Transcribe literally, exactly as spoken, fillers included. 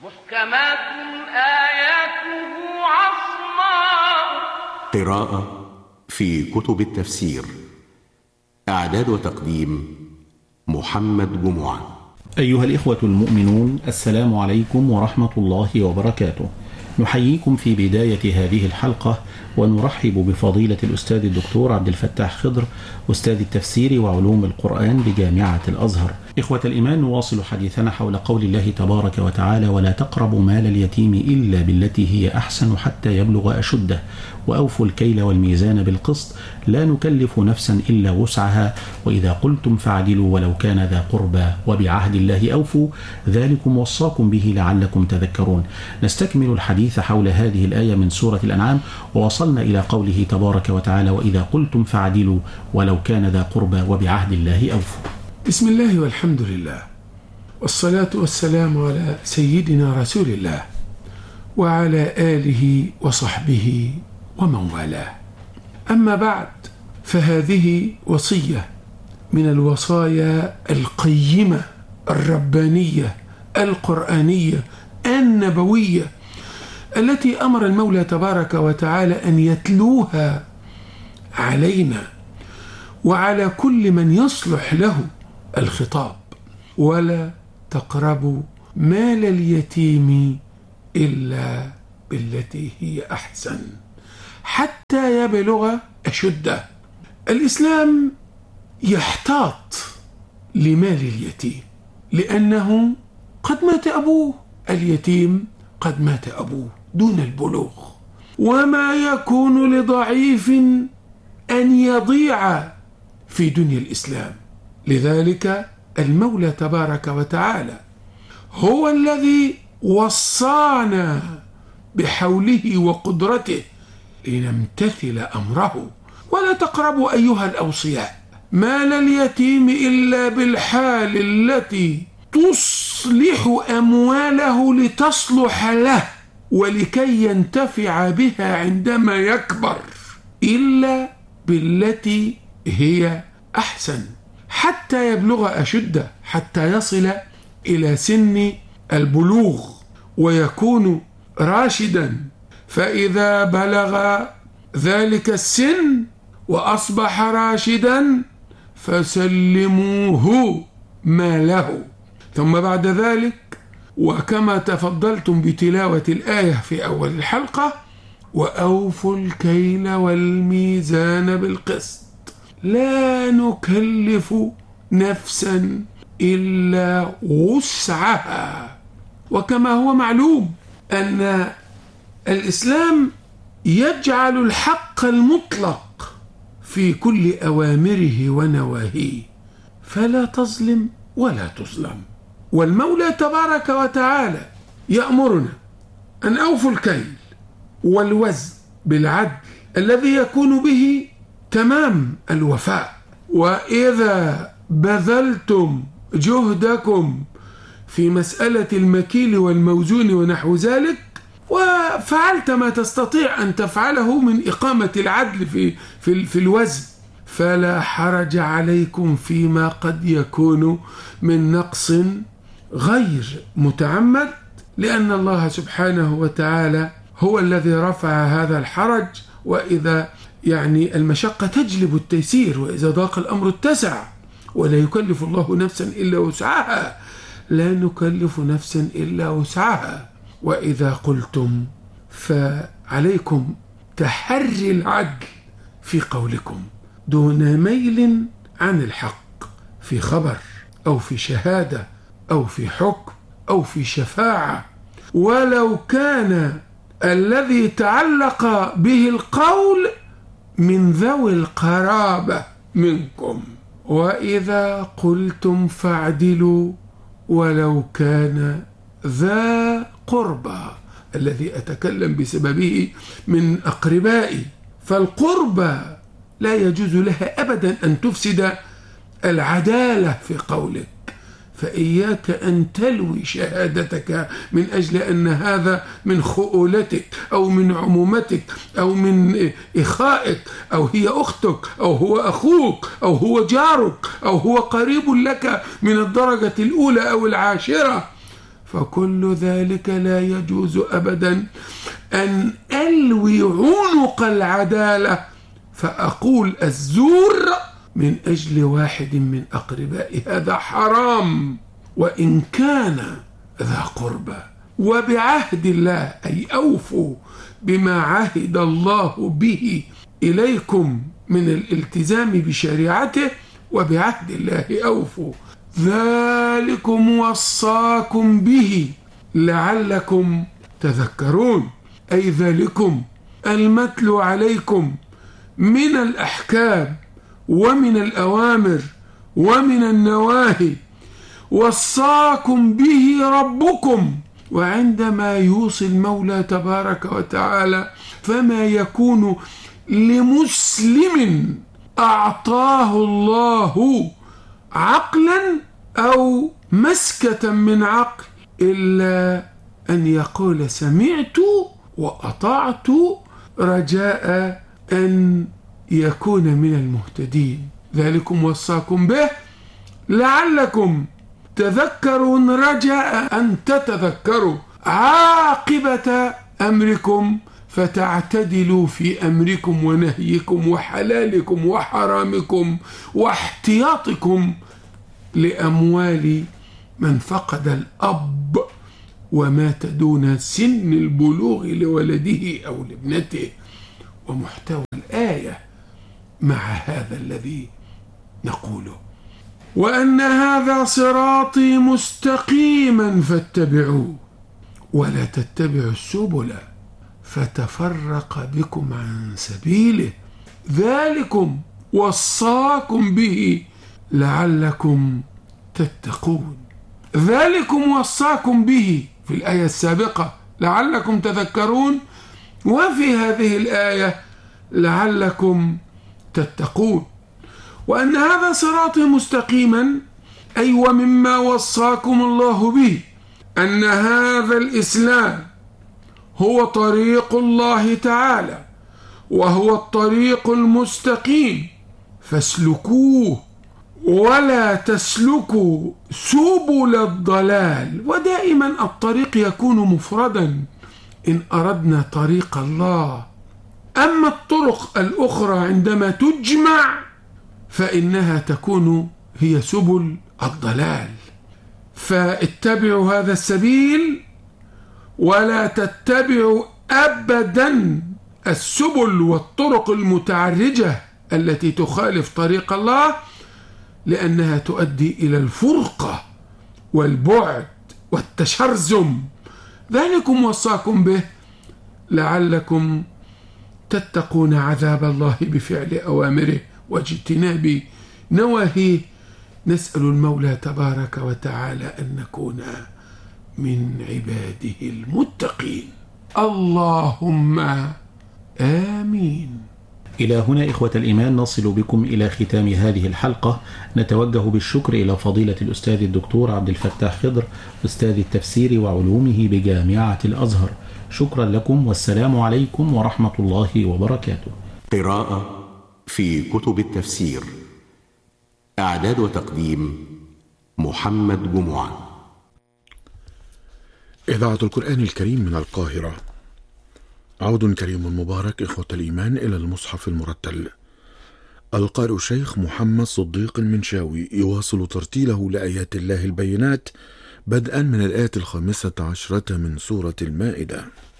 محكمات آياته عصماء. قراءة في كتب التفسير. إعداد وتقديم محمد جمعة. أيها الإخوة المؤمنون، السلام عليكم ورحمة الله وبركاته. نحييكم في بداية هذه الحلقة ونرحب بفضيلة الأستاذ الدكتور عبد الفتاح خضر، أستاذ التفسير وعلوم القرآن بجامعة الأزهر. إخوة الإيمان، نواصل حديثنا حول قول الله تبارك وتعالى: ولا تقربوا مال اليتيم إلا بالتي هي أحسن حتى يبلغ أشده وأوفوا الكيل والميزان بالقسط لا نكلف نفسا إلا وسعها وإذا قلتم فاعدلوا ولو كان ذا قربى وبعهد الله أوفوا ذلكم وصاكم به لعلكم تذكرون. نستكمل الحديث حول هذه الآية من سورة الأنعام، ووصلنا إلى قوله تبارك وتعالى: وإذا قلتم فاعدلوا ولو كان ذا قربى وبعهد الله أوفوا. بسم الله والحمد لله، والصلاة والسلام على سيدنا رسول الله وعلى آله وصحبه ومن والاه. أما بعد، فهذه وصية من الوصايا القيمة الربانية القرآنية النبوية التي أمر المولى تبارك وتعالى أن يتلوها علينا وعلى كل من يصلح له الخطاب: ولا تقربوا مال اليتيم إلا بالتي هي أحسن حتى يبلغ أشده. الإسلام يحتاط لمال اليتيم لأنه قد مات أبوه، اليتيم قد مات أبوه دون البلوغ، وما يكون لضعيف أن يضيع في دنيا الإسلام. لذلك المولى تبارك وتعالى هو الذي وصانا بحوله وقدرته لنمتثل أمره. ولا تقربوا أيها الأوصياء مال اليتيم إلا بالحال التي تصلح أمواله لتصلح له ولكي ينتفع بها عندما يكبر، إلا بالتي هي أحسن حتى يبلغ أشده، حتى يصل إلى سن البلوغ ويكون راشدا. فإذا بلغ ذلك السن وأصبح راشدا فسلموه ماله. ثم بعد ذلك، وكما تفضلتم بتلاوة الآية في أول الحلقة: وأوفوا الكيل والميزان بالقسط لا نكلف نفسا إلا وسعها. وكما هو معلوم أن الإسلام يجعل الحق المطلق في كل أوامره ونواهيه، فلا تظلم ولا تظلم. والمولى تبارك وتعالى يأمرنا أن أوفوا الكيل والوزن بالعدل الذي يكون به تمام الوفاء. وإذا بذلتم جهدكم في مسألة المكيل والموزون ونحو ذلك وفعلت ما تستطيع أن تفعله من إقامة العدل في, في, في الوزن، فلا حرج عليكم فيما قد يكون من نقص غير متعمد، لأن الله سبحانه وتعالى هو الذي رفع هذا الحرج. وإذا يعني المشقة تجلب التيسير، وإذا ضاق الأمر اتسع، ولا يكلف الله نفسا إلا وسعها، لا نكلف نفسا إلا وسعها. وإذا قلتم فعليكم تحري العدل في قولكم دون ميل عن الحق، في خبر أو في شهادة أو في حكم أو في شفاعة، ولو كان الذي تعلق به القول من ذوي القرابة منكم. وإذا قلتم فاعدلوا ولو كان ذا قربى، الذي أتكلم بسببه من أقربائي. فالقربى لا يجوز لها أبدا أن تفسد العدالة في قولك، فإياك أن تلوي شهادتك من أجل أن هذا من خؤولتك أو من عمومتك أو من إخائك أو هي أختك أو هو أخوك أو هو جارك أو هو قريب لك من الدرجة الأولى أو العاشرة. فكل ذلك لا يجوز أبدا أن ألوي عنق العدالة فأقول الزور من أجل واحد من أقربائي، هذا حرام وإن كان ذا قربى. وبعهد الله أي أوفوا بما عهد الله به إليكم من الالتزام بشريعته، وبعهد الله أوفوا، ذلكم وصاكم به لعلكم تذكرون، أي ذلكم المتلو عليكم من الأحكام ومن الأوامر ومن النواهي وصاكم به ربكم. وعندما يوصي المولى تبارك وتعالى فما يكون لمسلم أعطاه الله عقلا أو مسكة من عقل إلا أن يقول سمعت وأطعت رجاء أن يكون من المهتدين. ذلكم وصاكم به لعلكم تذكرون، رجاء أن تتذكروا عاقبة أمركم فتعتدلوا في أمركم ونهيكم وحلالكم وحرامكم واحتياطكم لأموال من فقد الأب ومات دون سن البلوغ لولده أو لابنته. ومحتوى الآية مع هذا الذي نقوله: وأن هذا صراطي مستقيما فاتبعوه ولا تتبعوا السبل فتفرق بكم عن سبيله ذلكم وصاكم به لعلكم تتقون. ذلكم وصاكم به في الآية السابقة لعلكم تذكرون، وفي هذه الآية لعلكم تتقون. وأن هذا صراطي مستقيما أي ومما وصاكم الله به أن هذا الإسلام هو طريق الله تعالى وهو الطريق المستقيم فاسلكوه ولا تسلكوا سبل الضلال. ودائما الطريق يكون مفردا إن أردنا طريق الله، أما الطرق الأخرى عندما تجمع فإنها تكون هي سبل الضلال. فاتبعوا هذا السبيل ولا تتبعوا أبدا السبل والطرق المتعرجة التي تخالف طريق الله، لأنها تؤدي إلى الفرقة والبعد والتشرذم. ذلكم وصاكم به لعلكم تتقون عذاب الله بفعل أوامره واجتناب نواهيه. نسأل المولى تبارك وتعالى أن نكون من عباده المتقين، اللهم آمين. إلى هنا إخوة الإيمان نصل بكم إلى ختام هذه الحلقة. نتوجه بالشكر إلى فضيلة الأستاذ الدكتور عبد الفتاح خضر أستاذ التفسير وعلومه بجامعة الأزهر. شكرا لكم والسلام عليكم ورحمة الله وبركاته. قراءة في كتب التفسير. إعداد وتقديم محمد جمعة. إذاعة القرآن الكريم من القاهرة. عود كريم مبارك إخوة الإيمان إلى المصحف المرتل. القارئ الشيخ محمد صديق المنشاوي يواصل ترتيله لآيات الله البينات بدءا من الآية الخامسة عشرة من سورة المائدة.